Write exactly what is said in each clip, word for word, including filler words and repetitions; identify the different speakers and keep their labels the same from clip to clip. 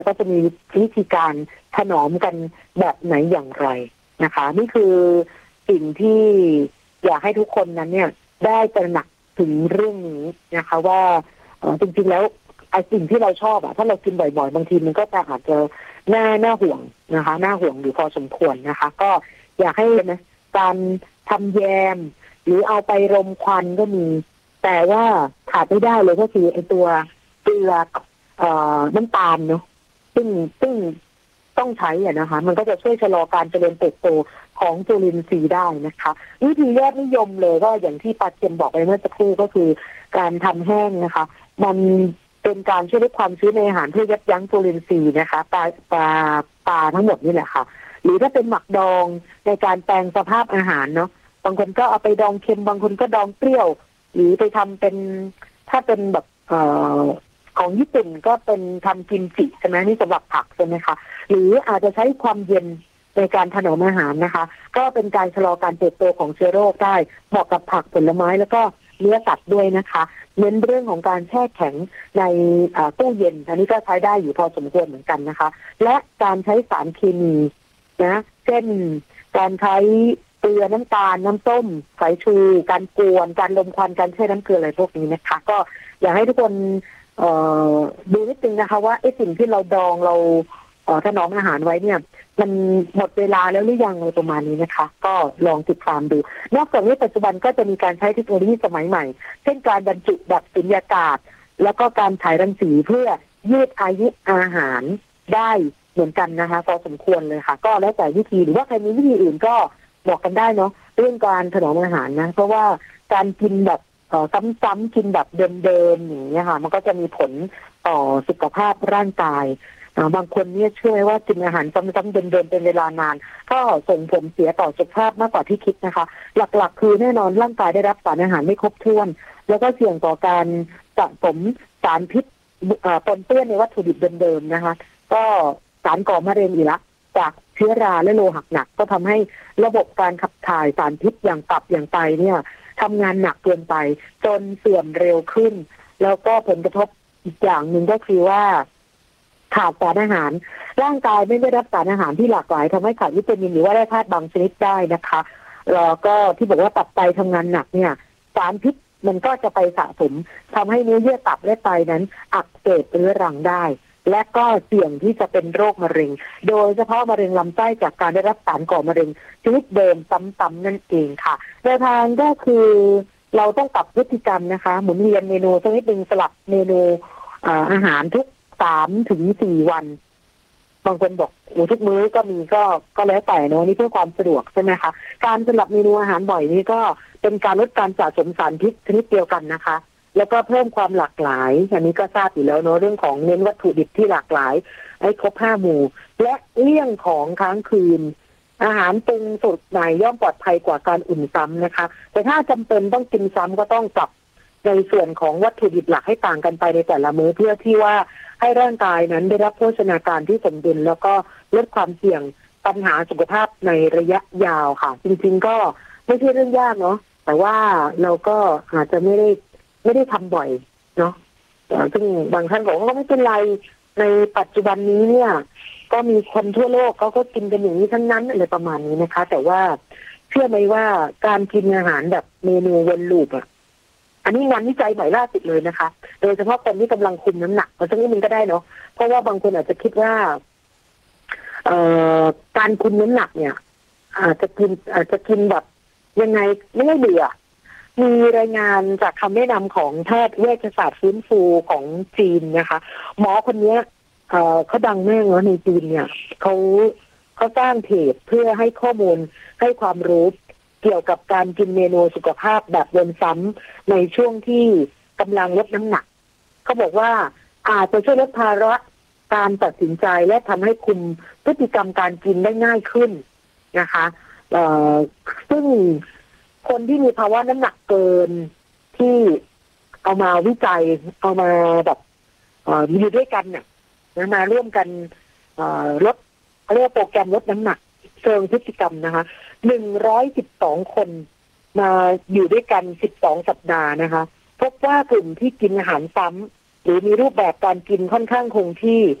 Speaker 1: ก็จะมีวิธีการถนอมกันแบบไหนอย่างไรนะคะนี่คือสิ่งที่อยากให้ทุกคนนั้นเนี่ยได้ตระหนักถึงเรื่องนี้นะคะว่าจริงๆแล้วไอ้สิ่งที่เราชอบอะถ้าเรากินบ่อยๆบางทีมันก็จะอาจจะน่าน่าห่วงนะคะน่าห่วงอยู่พอสมควรนะคะก็อยากให้นะการทำแยมหรือเอาไปรมควันก็มีแต่ว่าขาดไม่ได้เลยก็คือไอ้ตัวเกลือเอ่อน้ำตาลเนาะซึ่งซึ่งต้องใช้อ่ะนะคะมันก็จะช่วยชะลอการเจริญเติบโตของจุลินทรีย์ได้นะคะวิธียอดนิยมเลยก็อย่างที่ปาเทียมบอกไปเมื่อสักครู่ก็คือการทำแห้งนะคะมันเป็นการช่วยลดความชื้นในอาหารเพื่อยับยั้งจุลินทรีย์นะคะปลาปลาปลาทั้งหมดนี่แหละค่ะหรือถ้าเป็นหมักดองในการแปลงสภาพอาหารเนาะบางคนก็เอาไปดองเค็มบางคนก็ดองเปรี้ยวหรือไปทำเป็นถ้าเป็นแบบเอ่อของญี่ปุ่นก็เป็นทำกิมจิใช่ไหมนี่สำหรับผักใช่ไหมคะหรืออาจจะใช้ความเย็นในการถนอมอาหารนะคะก็เป็นการชะลอการเติบโตของเชื้อโรคได้เหมาะกับผักผลไม้แล้วก็เนื้อสัตว์ด้วยนะคะเน้นเรื่องของการแช่แข็งในตู้เย็นอันนี้ก็ใช้ได้อยู่พอสมควรเหมือนกันนะคะและการใช้สารเคมีนะเช่นการใช้เกลือน้ำตาลน้ำส้มสายชูการกวนการลมควันการแช่น้ำเกลืออะไรพวกนี้นะคะก็อยากให้ทุกคนเอ่อดูนิดนึงนะคะว่าไอ้สิ่งที่เราดองเราเอ่อถนอมอาหารไว้เนี่ยมันหมดเวลาแล้วหรือยังอะไรประมาณนี้นะคะก็ลองติดตามดูนอกจากนี้ปัจจุบันก็จะมีการใช้เทคโนโลยีสมัยใหม่เช่นการบรรจุแบบสุญญากาศแล้วก็การฉายรังสีเพื่อยืดอายุอาหารได้เหมือนกันนะคะพอสมควรเลยค่ะก็แล้วแต่วิธีหรือว่าใครมีวิธีอื่นก็บอกกันได้เนาะเรื่องการถนอมอาหารนะเพราะว่าการกินแบบซ้ำๆกินแบบเดิมๆอย่างนี้ค่ะมันก็จะมีผลต่อสุขภาพร่างกายบางคนเนี่ยเชื่อว่ากินอาหารซ้ำๆเดิมๆเป็นเวลานานก็ส่งผลเสียต่อสุขภาพมากกว่าที่คิดนะคะหลักๆคือแน่นอนร่างกายได้รับสารอาหารไม่ครบถ้วนแล้วก็เสี่ยงต่อการสะสมสารพิษปนเปื้อนในวัตถุดิบเดิมๆนะคะก็สารก่อมะเร็งอีกละจากเชื้อราและโลหะหนักก็ทำให้ระบบการขับถ่ายสารพิษอย่างตับอย่างไตเนี่ยทำงานหนักเกินไปจนเสื่อมเร็วขึ้นแล้วก็ผลกระทบอีกอย่างหนึ่งก็คือว่าขาดสารอาหารร่างกายไม่ได้รับสารอาหารที่หลากหลายทำให้ขาดวิตามินหรือว่าแร่ธาตุบางชนิดได้นะคะแล้วก็ที่บอกว่าตับไตทำงานหนักเนี่ยสารพิษมันก็จะไปสะสมทำให้เนื้อเยื่อตับและไตนั้นอักเสบเรื้อรังได้และก็เสี่ยงที่จะเป็นโรคมะเร็งโดยเฉพาะมะเร็งลำไส้จากการได้รับสารก่อมะเร็งชนิดเดิมซ้ำๆนั่นเองค่ะแนวทางก็คือเราต้องปรับพฤติกรรมนะคะหมุนเวียนเมนูสักนิดนึงสลับเมนูอาหารทุกสามถึงสี่วันบางคนบอกโอ้ทุกมื้อก็มีก็ก็แล้วแต่เนาะนี่เพื่อความสะดวกใช่ไหมคะการสลับเมนูอาหารบ่อยนี่ก็เป็นการลดการสะสมสารพิษชนิดเดียวกันนะคะแล้วก็เพิ่มความหลากหลายอันนี้ก็ทราบอยู่แล้วเนาะเรื่องของเน้นวัตถุดิบที่หลากหลายให้ครบห้าหมู่และเลี่ยงของค้างคืนอาหารปรุงสดใหม่ย่อมปลอดภัยกว่าการอุ่นซ้ำนะคะแต่ถ้าจำเป็นต้องกินซ้ำก็ต้องปรับในส่วนของวัตถุดิบหลักให้ต่างกันไปในแต่ละมื้อเพื่อที่ว่าให้ร่างกายนั้นได้รับโภชนาการที่สมดุลแล้วก็ลดความเสี่ยงปัญหาสุขภาพในระยะยาวค่ะจริงๆก็ไม่ใช่เรื่องยากเนาะแต่ว่าเราก็อาจจะไม่ได้ไม่ได้ทำบ่อยเนาะซึ่งบางท่านบอกว่าไม่เป็นไรในปัจจุบันนี้เนี่ยก็มีคนทั่วโลกเขาก็กินกันอย่างนี้ทั้งนั้นอะไรประมาณนี้นะคะแต่ว่าเชื่อไหมว่าการกินอาหารแบบเมนูวนลูปอ่ะอันนี้งานวิจัยใหม่ล่าสุดเลยนะคะโดยเฉพาะคนที่กำลังคุมน้ำหนักเอาสักนิดนึงก็ได้เนาะเพราะว่าบางคนอาจจะคิดว่าเอ่อการคุมน้ำหนักเนี่ยอาจจะกินอาจจะกินแบบยังไงไม่ได้เบื่อมีรายงานจากคำแนะนำของแพทย์เวชศาสตร์ฟื้นฟูของจีนนะคะหมอคนนี้เอ่อเขาดังมากเนาะในจีนเนี่ยเขาเขาสร้างเพจเพื่อให้ข้อมูลให้ความรู้เกี่ยวกับการกินเมนูสุขภาพแบบวนซ้ำในช่วงที่กำลังลดน้ำหนักเขาบอกว่าอาจจะช่วยลดภาระการตัดสินใจและทำให้คุมพฤติกรรมการกินได้ง่ายขึ้นนะคะเอ่อซึ่งคนที่มีภาวะน้ำหนักเกินที่เอามาวิจัยเอามาแบบมีอยู่ด้วยกันเนี่ยมาร่วมกันลดเรียกโปรแกรมลดน้ำหนักเชิงพฤติกรรมนะคะหนึ่งร้อยสิบสองคนมาอยู่ด้วยกันสิบสองสัปดาห์นะคะพบว่ากลุ่มที่กินอาหารซ้ำหรือมีรูปแบบการกินค่อนข้างคงที่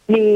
Speaker 1: มี